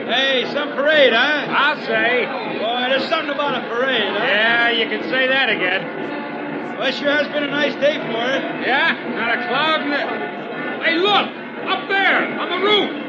Hey, some parade, huh? I'll say. Boy, there's something about a parade, huh? Yeah, you can say that again. Well, it sure has been a nice day for it. Yeah, not a cloud in it. Hey, look! Up there, on the roof!